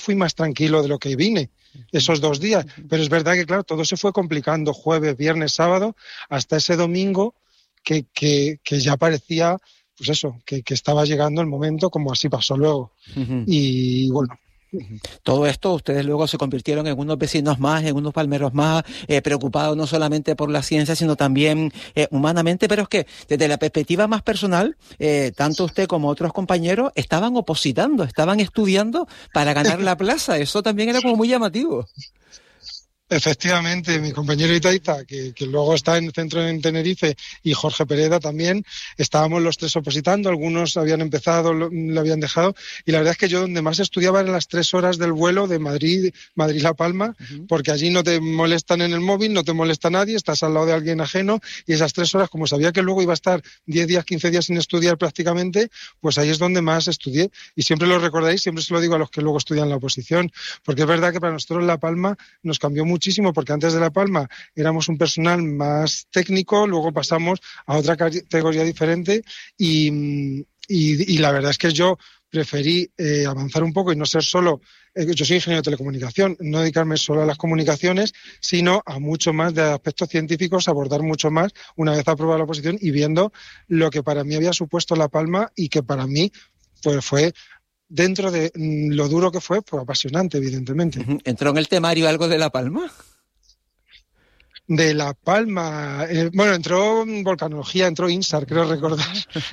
fui más tranquilo de lo que vine esos 2 días, pero es verdad que, claro, todo se fue complicando jueves, viernes, sábado, hasta ese domingo que ya parecía, pues eso, que estaba llegando el momento, como así pasó luego. Uh-huh. Y bueno. Todo esto, ustedes luego se convirtieron en unos vecinos más, en unos palmeros más, preocupados no solamente por la ciencia, sino también humanamente, pero es que desde la perspectiva más personal, tanto usted como otros compañeros estaban opositando, estaban estudiando para ganar la plaza. Eso también era como muy llamativo. Efectivamente, mi compañero Itaiza, que luego está en el centro en Tenerife, y Jorge Pereda también, estábamos los tres opositando, algunos habían empezado, lo habían dejado, y la verdad es que yo donde más estudiaba eran las 3 horas del vuelo de Madrid-La Palma, porque allí no te molestan en el móvil, no te molesta nadie, estás al lado de alguien ajeno, y esas 3 horas, como sabía que luego iba a estar 10 días, 15 días sin estudiar prácticamente, pues ahí es donde más estudié, y siempre lo recordáis, siempre se lo digo a los que luego estudian la oposición, porque es verdad que para nosotros La Palma nos cambió muchísimo, porque antes de La Palma éramos un personal más técnico, luego pasamos a otra categoría diferente y la verdad es que yo preferí avanzar un poco y no ser solo, yo soy ingeniero de telecomunicación, no dedicarme solo a las comunicaciones, sino a mucho más de aspectos científicos, abordar mucho más una vez aprobada la oposición y viendo lo que para mí había supuesto La Palma y que para mí pues fue, dentro de lo duro que fue apasionante, evidentemente. ¿Entró en el temario algo de La Palma? De La Palma, bueno, entró volcanología, entró INSAR, creo recordar,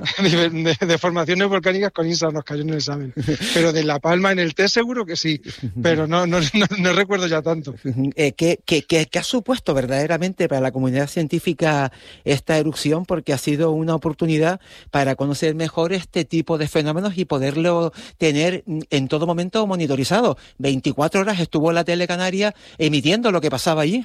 de formaciones volcánicas con INSAR nos cayó en el examen, pero de La Palma en el test seguro que sí, pero no recuerdo ya tanto. ¿Qué ha supuesto verdaderamente para la comunidad científica esta erupción? Porque ha sido una oportunidad para conocer mejor este tipo de fenómenos y poderlo tener en todo momento monitorizado. 24 horas estuvo la tele canaria emitiendo lo que pasaba allí.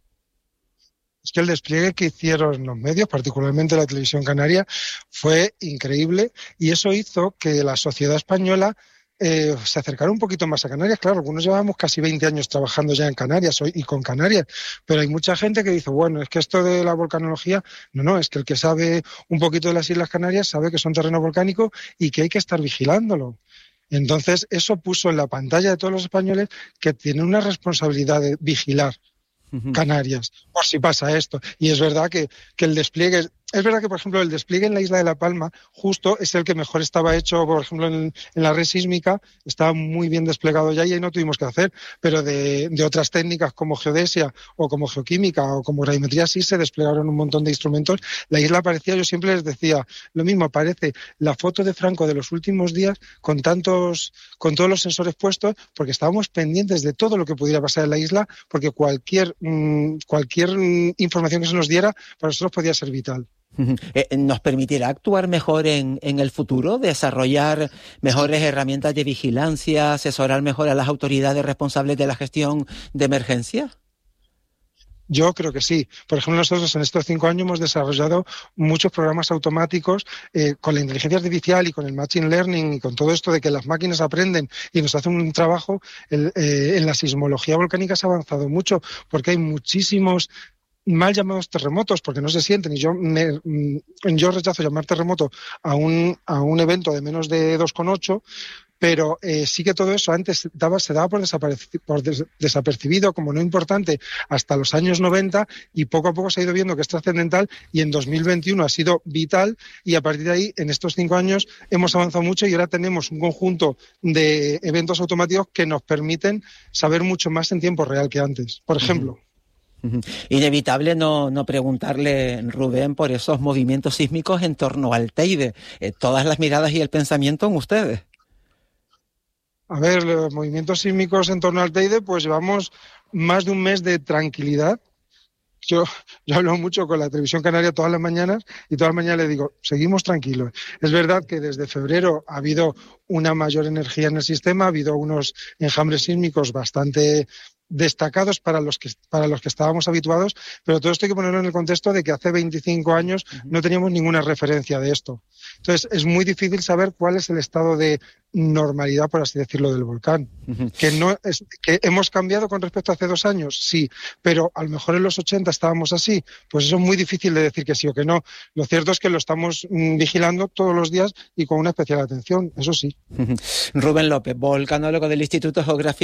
Es que el despliegue que hicieron los medios, particularmente la televisión canaria, fue increíble y eso hizo que la sociedad española se acercara un poquito más a Canarias. Claro, algunos llevamos casi 20 años trabajando ya en Canarias y con Canarias, pero hay mucha gente que dice, bueno, es que esto de la volcanología, no, es que el que sabe un poquito de las Islas Canarias sabe que son terreno volcánico y que hay que estar vigilándolo. Entonces, eso puso en la pantalla de todos los españoles que tienen una responsabilidad de vigilar Canarias, por si pasa esto. Y es verdad que el despliegue, es verdad que, por ejemplo, el despliegue en la isla de La Palma justo es el que mejor estaba hecho, por ejemplo, en la red sísmica, estaba muy bien desplegado ya y ahí no tuvimos que hacer, pero de otras técnicas como geodesia o como geoquímica o como gravimetría sí se desplegaron un montón de instrumentos. La isla parecía, yo siempre les decía lo mismo, parece la foto de Franco de los últimos días con todos los sensores puestos, porque estábamos pendientes de todo lo que pudiera pasar en la isla, porque cualquier información que se nos diera para nosotros podía ser vital. ¿Nos permitirá actuar mejor en el futuro, desarrollar mejores herramientas de vigilancia, asesorar mejor a las autoridades responsables de la gestión de emergencias? Yo creo que sí. Por ejemplo, nosotros en estos 5 años hemos desarrollado muchos programas automáticos con la inteligencia artificial y con el machine learning y con todo esto de que las máquinas aprenden y nos hacen un trabajo. En la sismología volcánica se ha avanzado mucho porque hay muchísimos mal llamados terremotos porque no se sienten, y yo rechazo llamar terremoto a un evento de menos de 2,8, pero sí que todo eso antes se daba por desapercibido, como no importante, hasta los años 90, y poco a poco se ha ido viendo que es trascendental, y en 2021 ha sido vital, y a partir de ahí, en estos 5 años, hemos avanzado mucho y ahora tenemos un conjunto de eventos automáticos que nos permiten saber mucho más en tiempo real que antes. Por ejemplo, inevitable no preguntarle, Rubén, por esos movimientos sísmicos en torno al Teide. Todas las miradas y el pensamiento en ustedes. A ver, los movimientos sísmicos en torno al Teide, pues llevamos más de un mes de tranquilidad. Yo hablo mucho con la televisión canaria todas las mañanas y todas las mañanas le digo, seguimos tranquilos. Es verdad que desde febrero ha habido una mayor energía en el sistema, ha habido unos enjambres sísmicos bastante destacados para los que estábamos habituados, pero todo esto hay que ponerlo en el contexto de que hace 25 años no teníamos ninguna referencia de esto. Entonces, es muy difícil saber cuál es el estado de normalidad, por así decirlo, del volcán. Que hemos cambiado con respecto a hace 2 años, sí, pero a lo mejor en los 80 estábamos así, pues eso es muy difícil de decir que sí o que no. Lo cierto es que lo estamos vigilando todos los días y con una especial atención, eso sí. Rubén López, volcanólogo del Instituto Geográfico